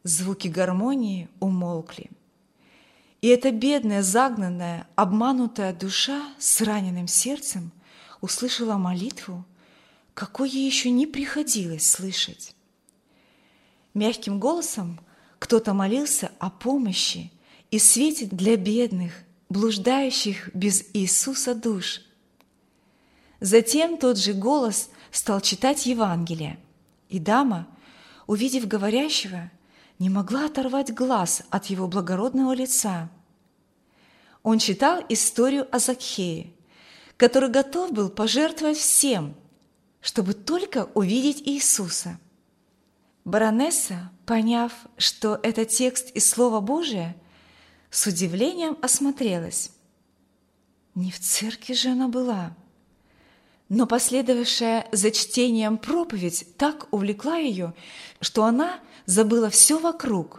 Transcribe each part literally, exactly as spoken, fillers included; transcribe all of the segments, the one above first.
Звуки гармонии умолкли. И эта бедная, загнанная, обманутая душа с раненым сердцем услышала молитву, какой ей еще не приходилось слышать. Мягким голосом кто-то молился о помощи и свете для бедных, блуждающих без Иисуса душ. Затем тот же голос стал читать Евангелие, и дама, увидев говорящего, не могла оторвать глаз от его благородного лица. Он читал историю о Закхее, который готов был пожертвовать всем, чтобы только увидеть Иисуса. Баронесса, поняв, что это текст из Слова Божия, с удивлением осмотрелась. Не в церкви же она была. Но последовавшая за чтением проповедь так увлекла ее, что она забыла все вокруг.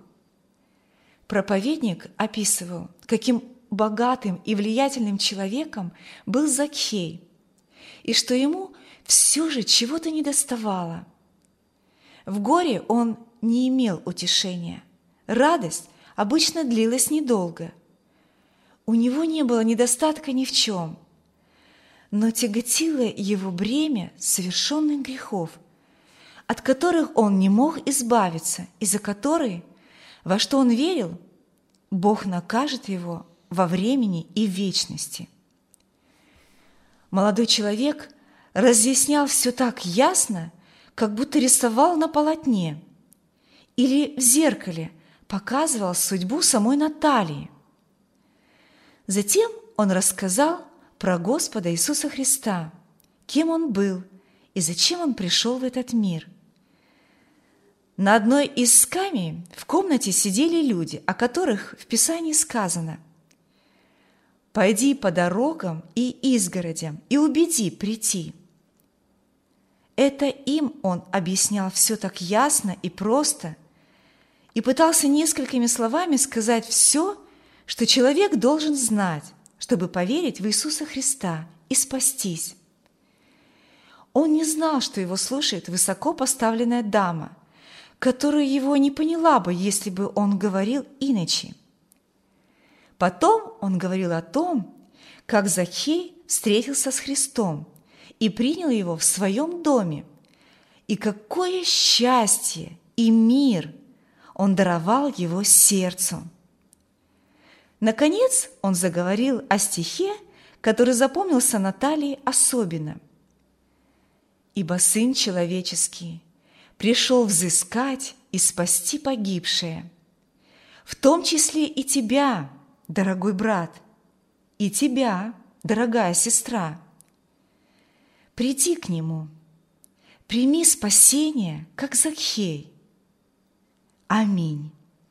Проповедник описывал, каким богатым и влиятельным человеком был Закхей, и что ему все же чего-то недоставало. В горе он не имел утешения. Радость обычно длилась недолго. У него не было недостатка ни в чем, но тяготило его бремя совершенных грехов, от которых он не мог избавиться, и за которые, во что он верил, Бог накажет его во времени и в вечности. Молодой человек разъяснял все так ясно, как будто рисовал на полотне или в зеркале показывал судьбу самой Натальи. Затем он рассказал про Господа Иисуса Христа, кем Он был и зачем Он пришел в этот мир. На одной из скамей в комнате сидели люди, о которых в Писании сказано: «Пойди по дорогам и изгородям и убеди прийти». Это им он объяснял все так ясно и просто и пытался несколькими словами сказать все, что человек должен знать, чтобы поверить в Иисуса Христа и спастись. Он не знал, что его слушает высоко поставленная дама, которая его не поняла бы, если бы он говорил иначе. Потом он говорил о том, как Закхей встретился с Христом и принял его в своем доме, и какое счастье и мир он даровал его сердцу. Наконец он заговорил о стихе, который запомнился Наталье особенно. «Ибо Сын Человеческий пришел взыскать и спасти погибшее, в том числе и тебя, дорогой брат, и тебя, дорогая сестра. Приди к Нему, прими спасение, как Закхей. Аминь».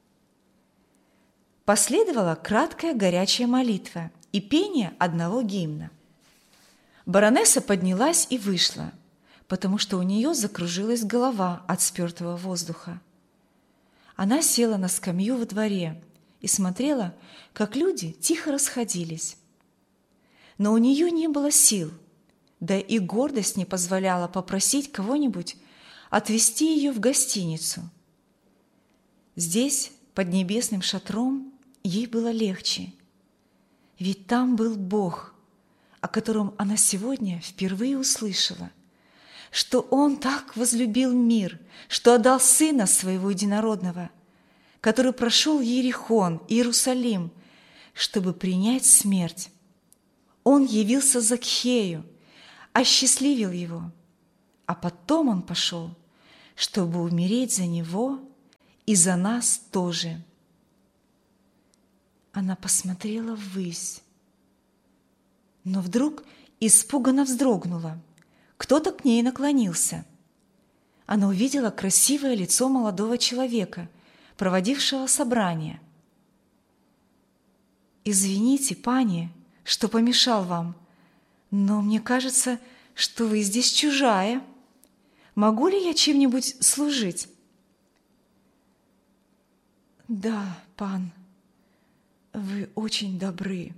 Последовала краткая горячая молитва и пение одного гимна. Баронесса поднялась и вышла, потому что у нее закружилась голова от спертого воздуха. Она села на скамью во дворе и смотрела, как люди тихо расходились. Но у нее не было сил, да и гордость не позволяла попросить кого-нибудь отвезти ее в гостиницу. Здесь, под небесным шатром, ей было легче, ведь там был Бог, о котором она сегодня впервые услышала, что Он так возлюбил мир, что отдал Сына Своего Единородного, который прошел Иерихон, Иерусалим, чтобы принять смерть. Он явился Закхею, осчастливил его, а потом Он пошел, чтобы умереть за него и за нас тоже. Она посмотрела ввысь, но вдруг испуганно вздрогнула. Кто-то к ней наклонился. Она увидела красивое лицо молодого человека, проводившего собрание. «Извините, пани, что помешал вам, но мне кажется, что вы здесь чужая. Могу ли я чем-нибудь служить?» «Да, пан, вы очень добры».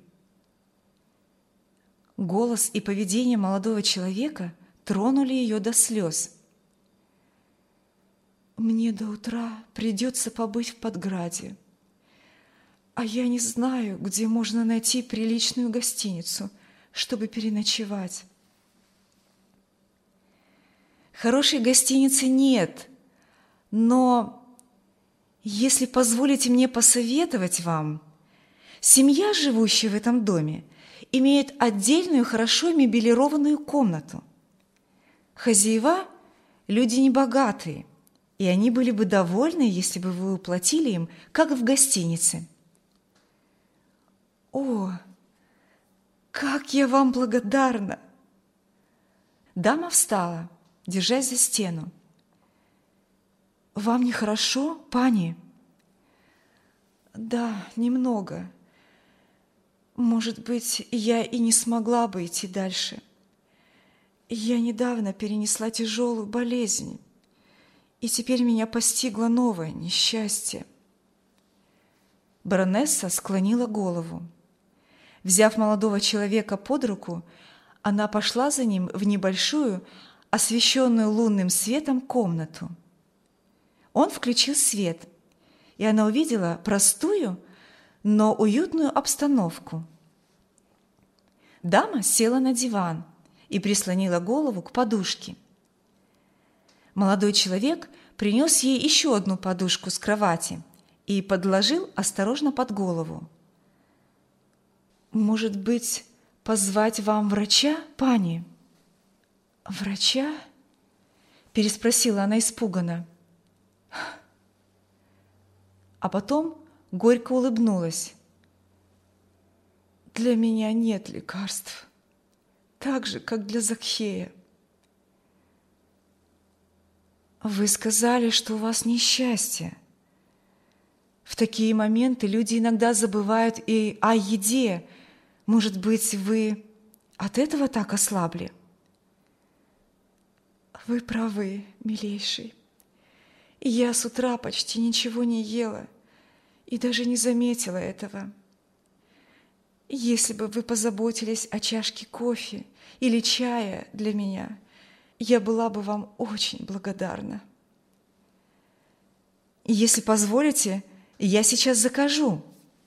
Голос и поведение молодого человека тронули ее до слез. Мне до утра придется побыть в Подграде, а я не знаю, где можно найти приличную гостиницу, чтобы переночевать. Хорошей гостиницы нет, но, если позволите мне посоветовать вам, семья, живущая в этом доме, имеет отдельную, хорошо мебелированную комнату. Хозяева – люди небогатые, и они были бы довольны, если бы вы уплатили им, как в гостинице. О, как я вам благодарна! Дама встала, держась за стену. Вам нехорошо, пани? Да, немного. Может быть, я и не смогла бы идти дальше. Я недавно перенесла тяжелую болезнь, и теперь меня постигло новое несчастье. Баронесса склонила голову. Взяв молодого человека под руку, она пошла за ним в небольшую, освещенную лунным светом комнату. Он включил свет, и она увидела простую, но уютную обстановку. Дама села на диван и прислонила голову к подушке. Молодой человек принес ей еще одну подушку с кровати и подложил осторожно под голову. «Может быть, позвать вам врача, пани?» «Врача?» – переспросила она испуганно. А потом горько улыбнулась. «Для меня нет лекарств, так же, как для Закхея». «Вы сказали, что у вас несчастье. В такие моменты люди иногда забывают и о еде. Может быть, вы от этого так ослабли?» «Вы правы, милейший. Я с утра почти ничего не ела и даже не заметила этого. Если бы вы позаботились о чашке кофе или чая для меня, я была бы вам очень благодарна». «Если позволите, я сейчас закажу».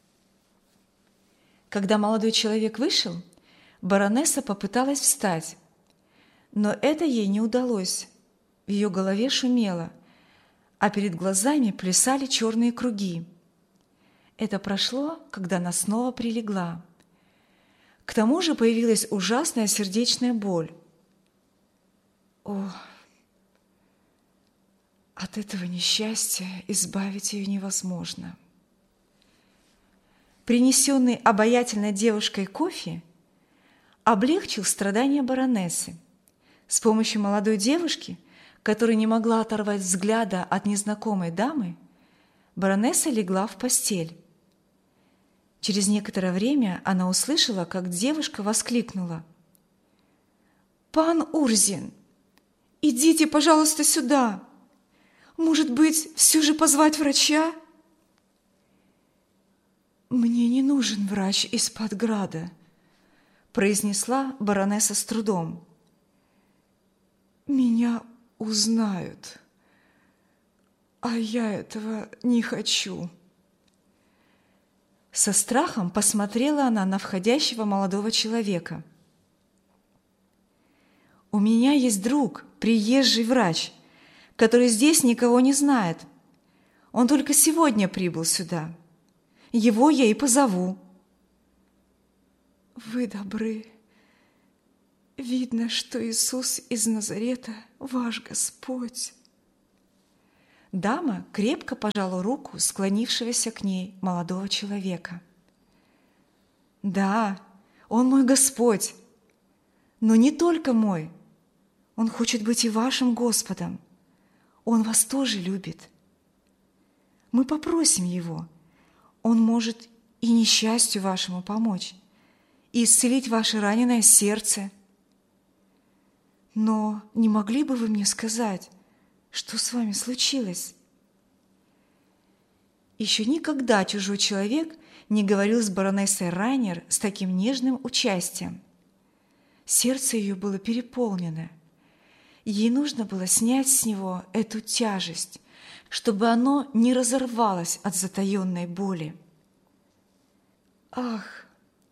Когда молодой человек вышел, баронесса попыталась встать, но это ей не удалось. В ее голове шумело, а перед глазами плясали черные круги. Это прошло, когда она снова прилегла. К тому же появилась ужасная сердечная боль. О, от этого несчастья избавить ее невозможно. Принесенный обаятельной девушкой кофе облегчил страдания баронессы. С помощью молодой девушки, которая не могла оторвать взгляда от незнакомой дамы, баронесса легла в постель. Через некоторое время она услышала, как девушка воскликнула: «Пан Урзин, идите, пожалуйста, сюда! Может быть, все же позвать врача?» «Мне не нужен врач из Подграда», – произнесла баронесса с трудом. «Меня узнают, а я этого не хочу». Со страхом посмотрела она на входящего молодого человека. «У меня есть друг, приезжий врач, который здесь никого не знает. Он только сегодня прибыл сюда. Его я и позову». «Вы добры. Видно, что Иисус из Назарета ваш Господь». Дама крепко пожала руку склонившегося к ней молодого человека. «Да, он мой Господь, но не только мой. Он хочет быть и вашим Господом. Он вас тоже любит. Мы попросим Его. Он может и несчастью вашему помочь, и исцелить ваше раненое сердце. Но не могли бы вы мне сказать, что с вами случилось?» Еще никогда чужой человек не говорил с баронессой Райнер с таким нежным участием. Сердце ее было переполнено. Ей нужно было снять с него эту тяжесть, чтобы оно не разорвалось от затаенной боли. «Ах,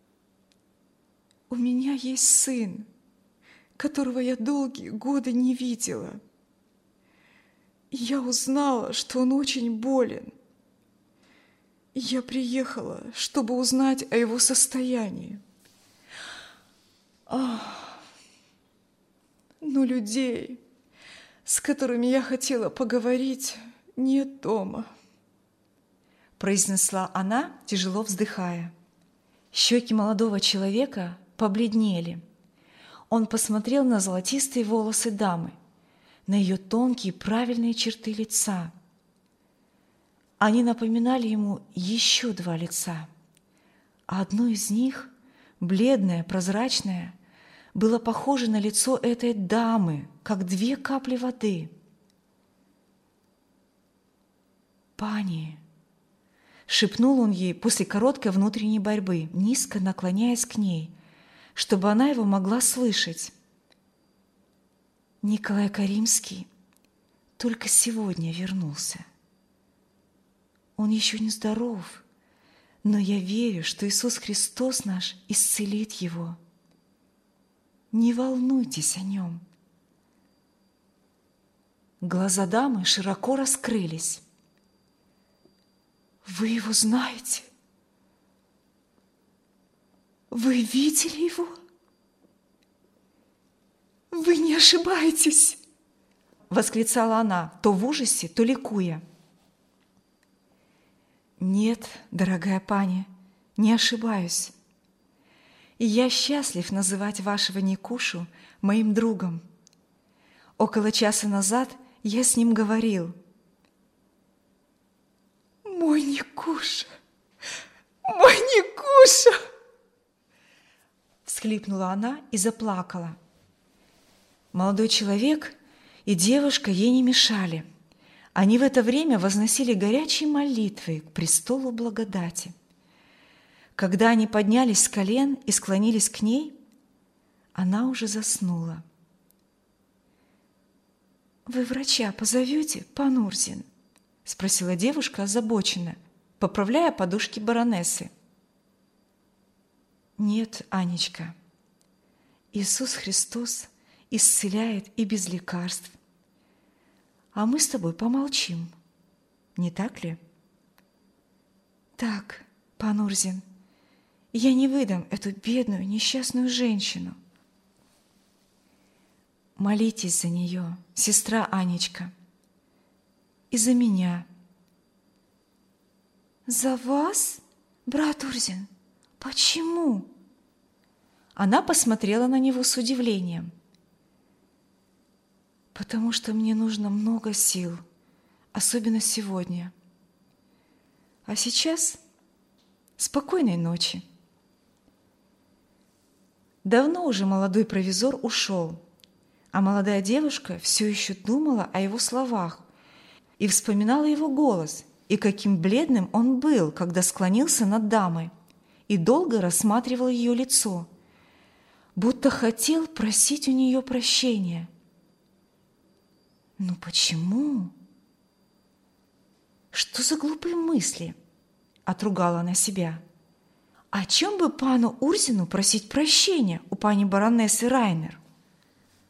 у меня есть сын, которого я долгие годы не видела. И я узнала, что он очень болен. И я приехала, чтобы узнать о его состоянии. Ах, но людей, с которыми я хотела поговорить, нет дома», произнесла она, тяжело вздыхая. Щеки молодого человека побледнели. Он посмотрел на золотистые волосы дамы, на ее тонкие правильные черты лица. Они напоминали ему еще два лица, а одно из них, бледное, прозрачное, было похоже на лицо этой дамы, как две капли воды. «Пани!» — шепнул он ей после короткой внутренней борьбы, низко наклоняясь к ней, чтобы она его могла слышать. «Николай Каримский только сегодня вернулся. Он еще не здоров, но я верю, что Иисус Христос наш исцелит его. Не волнуйтесь о нем». Глаза дамы широко раскрылись. «Вы его знаете? Вы видели его? Вы не ошибаетесь!» — восклицала она, то в ужасе, то ликуя. «Нет, дорогая пани, не ошибаюсь. И я счастлив называть вашего Никушу моим другом. Около часа назад я с ним говорил». «Мой Никуша! Мой Никуша!» всхлипнула она и заплакала. Молодой человек и девушка ей не мешали. Они в это время возносили горячие молитвы к престолу благодати. Когда они поднялись с колен и склонились к ней, она уже заснула. «Вы врача позовете, пан Урзин?» — спросила девушка озабоченно, поправляя подушки баронессы. «Нет, Анечка, Иисус Христос исцеляет и без лекарств. А мы с тобой помолчим, не так ли?» «Так, пан Урзин, я не выдам эту бедную, несчастную женщину». «Молитесь за нее, сестра Анечка, и за меня». «За вас, брат Урзин? Почему?» Она посмотрела на него с удивлением. «Потому что мне нужно много сил, особенно сегодня. А сейчас спокойной ночи». Давно уже молодой провизор ушел, а молодая девушка все еще думала о его словах и вспоминала его голос, и каким бледным он был, когда склонился над дамой и долго рассматривал ее лицо, будто хотел просить у нее прощения. «Ну почему? Что за глупые мысли?» — отругала она себя. «О чем бы пану Урзину просить прощения у пани баронессы Райнер?»